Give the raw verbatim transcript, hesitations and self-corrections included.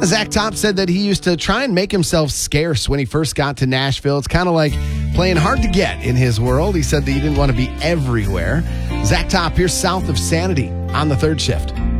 Zach Top said that he used to try and make himself scarce when he first got to Nashville. It's kind of like playing hard to get in his world. He said that he didn't want to be everywhere. Zach Top, here's South of Sanity on the third shift.